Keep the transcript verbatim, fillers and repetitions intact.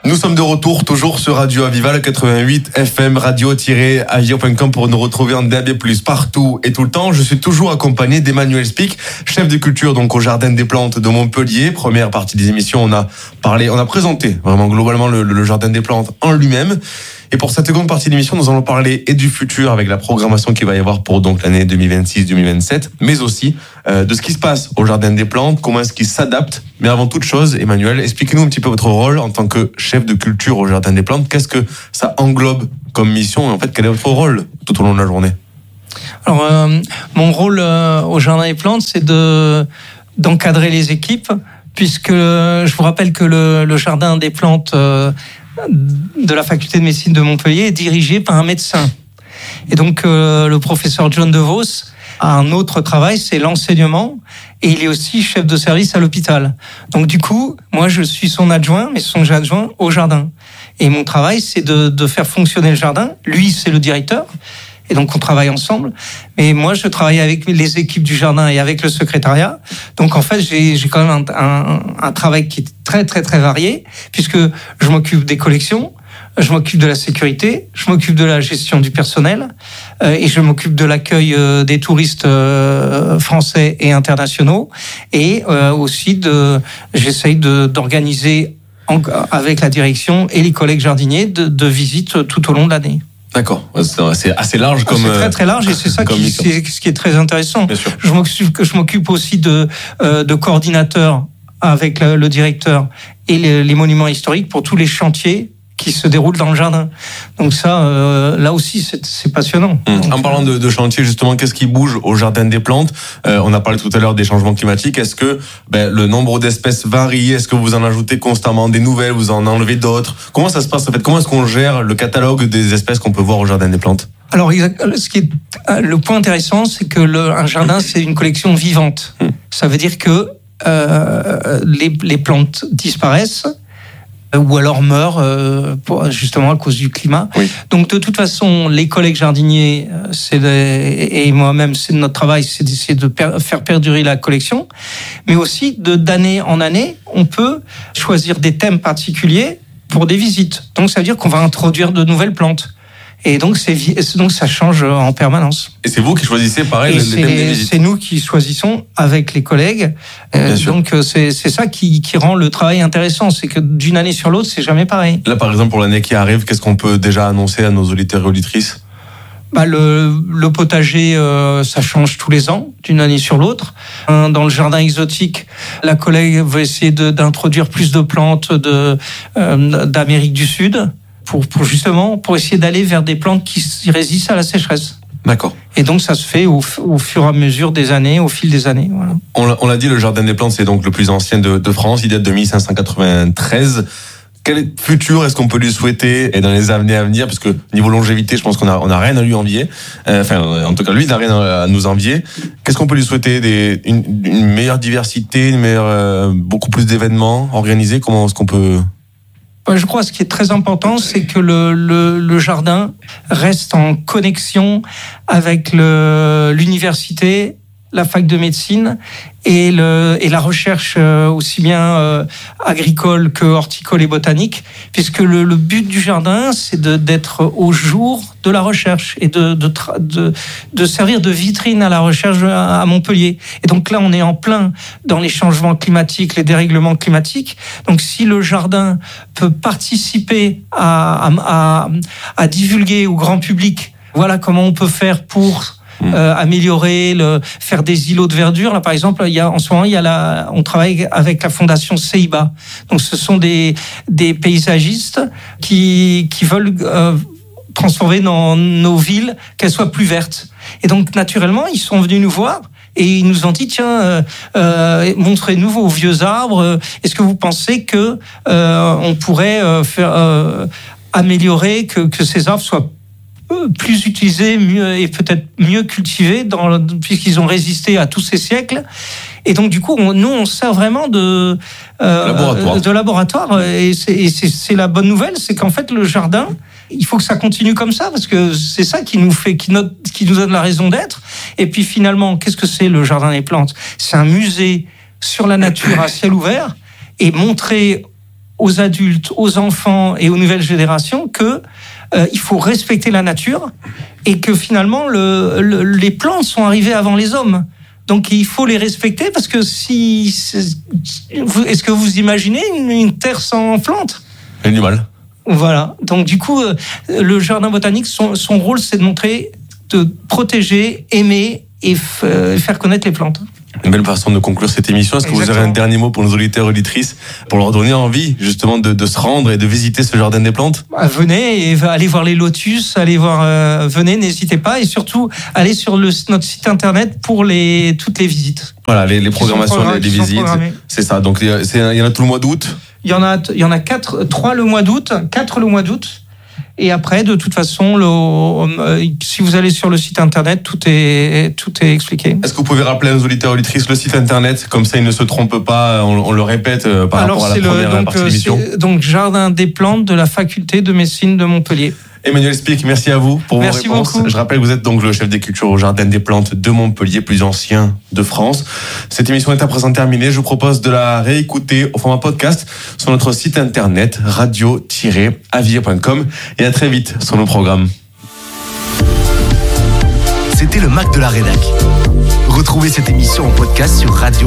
Nous sommes de retour, toujours sur Radio Aviva, le quatre-vingt-huit F M, radio-aviva point com pour nous retrouver en D A B plus, partout et tout le temps. Je suis toujours accompagné d'Emmanuel Spic, chef de culture donc au Jardin des Plantes de Montpellier. Première partie des émissions, on a parlé, on a présenté vraiment globalement le, le Jardin des Plantes en lui-même. Et pour cette seconde partie de l'émission, nous allons parler et du futur avec la programmation qu'il va y avoir pour donc l'année deux mille vingt-six deux mille vingt-sept, mais aussi euh, de ce qui se passe au Jardin des Plantes, comment est-ce qu'il s'adapte. Mais avant toute chose, Emmanuel, expliquez-nous un petit peu votre rôle en tant que chef de culture au Jardin des Plantes. Qu'est-ce que ça englobe comme mission et en fait, quel est votre rôle tout au long de la journée? Alors, euh, mon rôle euh, au Jardin des Plantes, c'est de, d'encadrer les équipes, puisque euh, je vous rappelle que le, le Jardin des Plantes euh, de la faculté de médecine de Montpellier est dirigé par un médecin. Et donc, euh, le professeur John DeVos a un autre travail, c'est l'enseignement, et il est aussi chef de service à l'hôpital. Donc, du coup, moi, je suis son adjoint, mais son adjoint au jardin. Et mon travail, c'est de, de faire fonctionner le jardin. Lui, c'est le directeur. Et donc, on travaille ensemble. Mais moi, je travaille avec les équipes du jardin et avec le secrétariat. Donc, en fait, j'ai, j'ai quand même un, un, un travail qui est très, très, très varié, puisque je m'occupe des collections, je m'occupe de la sécurité, je m'occupe de la gestion du personnel, euh, et je m'occupe de l'accueil euh, des touristes euh, français et internationaux. Et euh, aussi, de, j'essaye de, d'organiser en, avec la direction et les collègues jardiniers de, de visites tout au long de l'année. D'accord, c'est assez large comme. C'est très très large et c'est ça qui, c'est, ce qui est très intéressant. Bien sûr. Je m'occupe, je m'occupe aussi de, euh, de coordinateur avec le, le directeur et les, les monuments historiques pour tous les chantiers qui se déroulent dans le jardin. Donc ça, euh, là aussi, c'est, c'est passionnant. Mmh. Donc, en parlant de, de chantier, justement, qu'est-ce qui bouge au Jardin des Plantes? euh, On a parlé tout à l'heure des changements climatiques. Est-ce que ben, le nombre d'espèces varie? Est-ce que vous en ajoutez constamment des nouvelles? Vous en enlevez d'autres? Comment ça se passe en fait? Comment est-ce qu'on gère le catalogue des espèces qu'on peut voir au Jardin des Plantes? Alors, ce qui est le point intéressant, c'est que le, un jardin, c'est une collection vivante. Mmh. Ça veut dire que euh, les, les plantes disparaissent, ou alors meurent euh, pour, justement à cause du climat. Oui. Donc de toute façon, les collègues jardiniers c'est de, et moi-même, c'est notre travail, c'est d'essayer de per, faire perdurer la collection, mais aussi de d'année en année, on peut choisir des thèmes particuliers pour des visites. Donc ça veut dire qu'on va introduire de nouvelles plantes. Et donc, c'est, donc ça change en permanence. Et c'est vous qui choisissez pareil et les c'est, thèmes des visites? C'est nous qui choisissons avec les collègues. Euh, donc c'est, c'est ça qui, qui rend le travail intéressant. C'est que d'une année sur l'autre, c'est jamais pareil. Là, par exemple, pour l'année qui arrive, qu'est-ce qu'on peut déjà annoncer à nos auditeurs et auditrices? Bah le, le potager, euh, ça change tous les ans, d'une année sur l'autre. Dans le jardin exotique, la collègue veut essayer de, d'introduire plus de plantes de, euh, d'Amérique du Sud. Pour, pour justement, pour essayer d'aller vers des plantes qui résistent à la sécheresse. D'accord. Et donc, ça se fait au, au fur et à mesure des années, au fil des années. Voilà. On, l'a, on l'a dit, le Jardin des Plantes, c'est donc le plus ancien de, de France. Il date de mille cinq cent quatre-vingt-treize. Quel futur est-ce qu'on peut lui souhaiter et dans les années à venir? Parce que niveau longévité, je pense qu'on a, on a rien à lui envier. Euh, enfin, en tout cas, lui, il n'a rien à nous envier. Qu'est-ce qu'on peut lui souhaiter? Des, une, une meilleure diversité, une meilleure, euh, beaucoup plus d'événements organisés? Comment est-ce qu'on peut... Je crois que ce qui est très important, c'est que le, le, le jardin reste en connexion avec le, l'université, la fac de médecine et, le, et la recherche euh, aussi bien euh, agricole que horticole et botanique, puisque le, le but du jardin, c'est de, d'être au jour de la recherche et de, de, de, de servir de vitrine à la recherche à, à Montpellier. Et donc là, on est en plein dans les changements climatiques, les dérèglements climatiques. Donc si le jardin peut participer à, à, à, à divulguer au grand public, voilà comment on peut faire pour... Euh, améliorer, le, faire des îlots de verdure. Là, par exemple, il y a, en ce moment, il y a la, on travaille avec la fondation Ceiba. Donc, ce sont des, des paysagistes qui, qui veulent euh, transformer dans nos villes, qu'elles soient plus vertes. Et donc, naturellement, ils sont venus nous voir et ils nous ont dit, tiens, euh, euh, montrez-nous vos vieux arbres. Est-ce que vous pensez que euh, on pourrait euh, faire euh, améliorer que, que ces arbres soient plus utilisés, mieux et peut-être mieux cultivés dans, puisqu'ils ont résisté à tous ces siècles. Et donc du coup, on, nous on sert vraiment de euh, laboratoire. de laboratoire. Et, c'est, et c'est, c'est la bonne nouvelle, c'est qu'en fait le jardin, il faut que ça continue comme ça parce que c'est ça qui nous fait, qui, note, qui nous donne la raison d'être. Et puis finalement, qu'est-ce que c'est le Jardin des Plantes? C'est un musée sur la nature à ciel ouvert et montrer aux adultes, aux enfants et aux nouvelles générations que euh, il faut respecter la nature et que finalement le, le, les plantes sont arrivées avant les hommes. Donc il faut les respecter parce que si est-ce que vous imaginez une, une terre sans plantes ? J'ai du mal. Voilà. Donc du coup, euh, le jardin botanique, son, son rôle, c'est de montrer, de protéger, aimer et f- euh, faire connaître les plantes. Une belle façon de conclure cette émission. Est-ce que Exactement. Vous aurez un dernier mot pour nos auditeurs et auditrices pour leur donner envie justement de, de se rendre et de visiter ce jardin des plantes ? Bah, venez et allez voir les lotus, allez voir, euh, venez, n'hésitez pas et surtout allez sur le, notre site internet pour les toutes les visites. Voilà, les, les programmations, les, les visites, c'est ça. Donc il y en a tout le mois d'août. Il y en a, il y en a quatre, trois le mois d'août, quatre le mois d'août. Et après, de toute façon, le, euh, si vous allez sur le site internet, tout est, tout est expliqué. Est-ce que vous pouvez rappeler à nos auditeurs et auditrices le site internet, comme ça ils ne se trompent pas, on, on le répète euh, par Alors, rapport à la première le, donc, partie de l'émission. C'est, donc, Jardin des plantes de la faculté de médecine de Montpellier. Emmanuel Spic, merci à vous pour merci vos réponses. Beaucoup. Je rappelle que vous êtes donc le chef des cultures au Jardin des plantes de Montpellier, plus ancien de France. Cette émission est à présent terminée. Je vous propose de la réécouter au format podcast sur notre site internet radio tiret avier point com et à très vite sur nos programmes. C'était le Mac de la Rédac. Retrouvez cette émission en podcast sur radio